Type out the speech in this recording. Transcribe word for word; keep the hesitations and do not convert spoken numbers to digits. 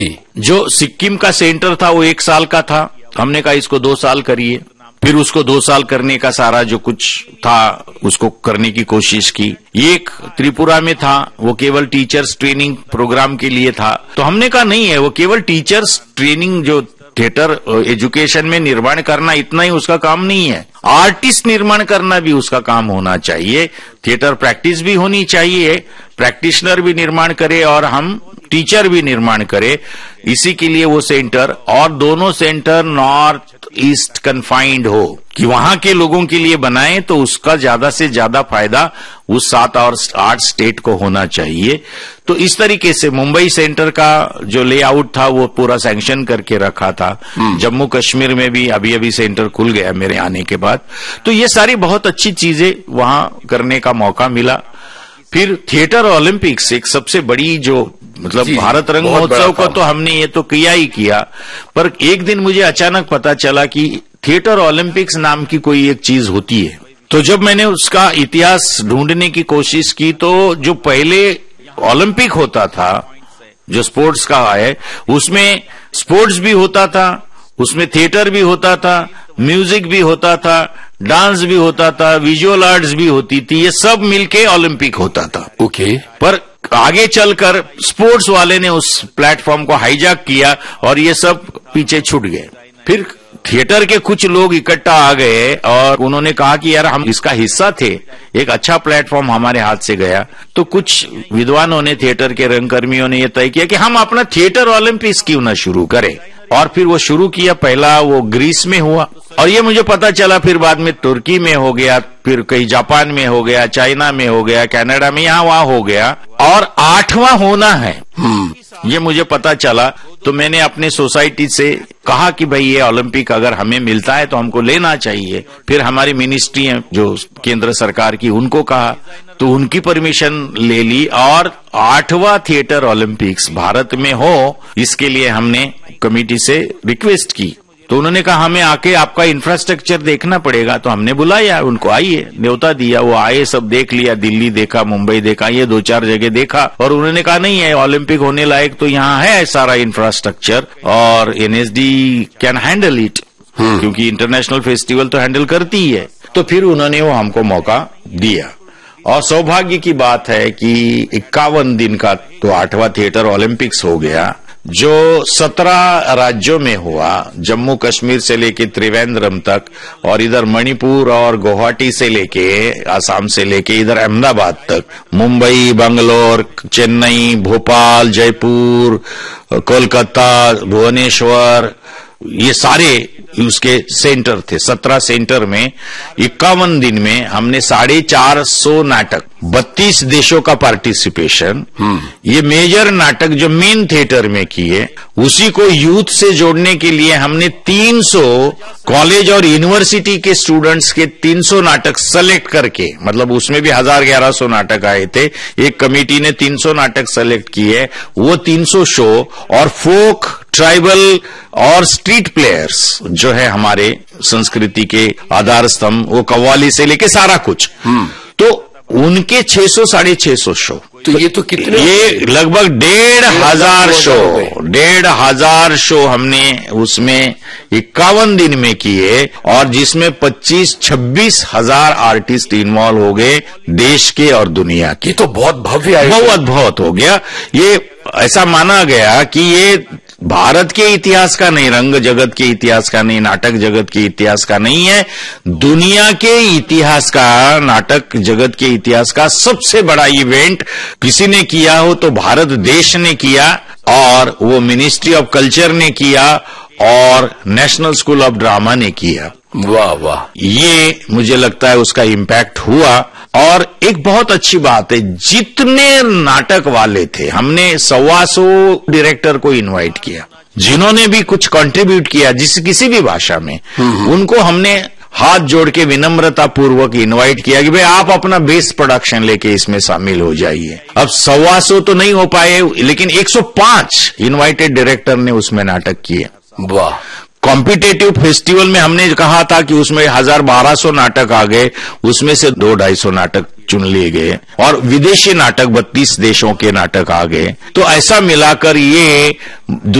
जो सिक्किम का सेंटर था वो एक साल का था, हमने कहा इसको दो साल करिए। फिर उसको दो साल करने का सारा जो कुछ था उसको करने की कोशिश की। एक त्रिपुरा में था, वो केवल टीचर्स ट्रेनिंग प्रोग्राम के लिए था, तो हमने कहा नहीं है, वो केवल टीचर्स ट्रेनिंग जो थिएटर एजुकेशन में निर्माण करना इतना ही उसका काम नहीं है, आर्टिस्ट निर्माण करना भी उसका काम होना चाहिए। थिएटर प्रैक्टिस भी होनी चाहिए, प्रैक्टिशनर भी निर्माण करे और हम टीचर भी निर्माण करे। इसी के लिए वो सेंटर, और दोनों सेंटर नॉर्थ ईस्ट कन्फाइंड हो कि वहां के लोगों के लिए बनाए, तो उसका ज्यादा से ज्यादा फायदा उस सात और आठ स्टेट को होना चाहिए। तो इस तरीके से मुंबई सेंटर का जो लेआउट था वो पूरा सैंक्शन करके रखा था। जम्मू कश्मीर में भी अभी अभी सेंटर खुल गया मेरे आने के बाद। तो ये सारी बहुत अच्छी चीजें वहां करने का मौका मिला। फिर थिएटर ओलंपिक्स एक सबसे बड़ी जो मतलब भारत रंग महोत्सव का तो हमने ये तो किया ही किया, पर एक दिन मुझे अचानक पता चला कि थिएटर ओलंपिक्स नाम की कोई एक चीज होती है। तो जब मैंने उसका इतिहास ढूंढने की कोशिश की तो जो पहले ओलंपिक होता था जो स्पोर्ट्स का है, उसमें स्पोर्ट्स भी होता था, उसमें थिएटर भी होता था, म्यूजिक भी होता था, डांस भी होता था, विजुअल आर्ट्स भी होती थी, ये सब मिलके ओलंपिक होता था। Okay okay. पर आगे चलकर स्पोर्ट्स वाले ने उस प्लेटफॉर्म को हाईजैक किया और ये सब पीछे छूट गए। फिर थिएटर के कुछ लोग इकट्ठा आ गए और उन्होंने कहा कि यार हम इसका हिस्सा थे, एक अच्छा प्लेटफॉर्म हमारे हाथ से गया। तो कुछ विद्वानों ने, थिएटर के रंगकर्मियों ने यह तय किया कि हम अपना थिएटर ओलंपिक्स क्यों ना शुरू करें, और फिर वो शुरू किया। पहला वो ग्रीस में हुआ और ये मुझे पता चला फिर बाद में तुर्की में हो गया, फिर कहीं जापान में हो गया, चाइना में हो गया, कनाडा में, यहाँ वहां हो गया, और आठवां होना है ये मुझे पता चला। तो मैंने अपने सोसाइटी से कहा कि भाई ये ओलंपिक अगर हमें मिलता है तो हमको लेना चाहिए। फिर हमारी मिनिस्ट्री है जो केंद्र सरकार की, उनको कहा, तो उनकी परमिशन ले ली और आठवां थिएटर ओलंपिक्स भारत में हो इसके लिए हमने कमेटी से रिक्वेस्ट की। तो उन्होंने कहा हमें आके आपका इंफ्रास्ट्रक्चर देखना पड़ेगा। तो हमने बुलाया उनको, आइए, न्योता दिया, वो आए, सब देख लिया, दिल्ली देखा, मुंबई देखा, ये दो चार जगह देखा, और उन्होंने कहा नहीं है ओलंपिक होने लायक तो यहाँ है सारा इंफ्रास्ट्रक्चर और एनएसडी कैन हैंडल इट, क्योंकि इंटरनेशनल फेस्टिवल तो हैंडल करती ही है। तो फिर उन्होंने वो हमको मौका दिया और सौभाग्य की बात है कि इक्यावन दिन का तो आठवां थिएटर ओलंपिक्स हो गया, जो सत्रह राज्यों में हुआ, जम्मू कश्मीर से लेके त्रिवेंद्रम तक, और इधर मणिपुर और गुवाहाटी से लेके, आसाम से लेके इधर अहमदाबाद तक, मुंबई, बंगलोर, चेन्नई, भोपाल, जयपुर, कोलकाता, भुवनेश्वर, ये सारे उसके सेंटर थे। सत्रह सेंटर में इक्यावन दिन में हमने साढ़े चार सौ नाटक, बत्तीस देशों का पार्टिसिपेशन, ये मेजर नाटक जो मेन थिएटर में किए, उसी को यूथ से जोड़ने के लिए हमने तीन सौ कॉलेज और यूनिवर्सिटी के स्टूडेंट्स के तीन सौ नाटक सेलेक्ट करके, मतलब उसमें भी हजार ग्यारह सौ नाटक आए थे, एक कमेटी ने तीन सौ नाटक सेलेक्ट किए, वो तीन सौ शो और फोक, ट्राइबल और स्ट्रीट प्लेयर्स जो है हमारे संस्कृति के आधार स्तंभ, वो कव्वाली से लेके सारा कुछ, तो उनके छह सौ साढ़े छह सौ शो। तो ये तो कितने, ये लगभग डेढ़ हजार शो, डेढ़ हजार शो हमने उसमें इक्यावन दिन में किए, और जिसमें पच्चीस छब्बीस हजार आर्टिस्ट इन्वॉल्व हो गए देश के और दुनिया के। तो बहुत भव्य है, बहुत बहुत हो गया। ये ऐसा माना गया कि ये भारत के इतिहास का नहीं, रंग जगत के इतिहास का नहीं, नाटक जगत के इतिहास का नहीं है, दुनिया के इतिहास का, नाटक जगत के इतिहास का सबसे बड़ा इवेंट किसी ने किया हो तो भारत देश ने किया, और वो मिनिस्ट्री ऑफ कल्चर ने किया और नेशनल स्कूल ऑफ ड्रामा ने किया। वाह वाह, ये मुझे लगता है उसका इम्पैक्ट हुआ। और एक बहुत अच्छी बात है, जितने नाटक वाले थे हमने सवा सौ डायरेक्टर को इनवाइट किया, जिन्होंने भी कुछ कंट्रीब्यूट किया जिस किसी भी भाषा में, उनको हमने हाथ जोड़ के विनम्रता पूर्वक इनवाइट किया कि भाई आप अपना बेस्ट प्रोडक्शन लेके इसमें शामिल हो जाइए। अब सवा सौ तो नहीं हो पाए, लेकिन एक सौ पांच इनवाइटेड डायरेक्टर ने उसमें नाटक किए। वाह, कॉम्पिटेटिव फेस्टिवल में हमने कहा था कि उसमें हजार बारह सौ नाटक आ गए, उसमें से दो ढाई सौ नाटक चुन लिए गए और विदेशी नाटक बत्तीस देशों के नाटक आ गए। तो ऐसा मिलाकर ये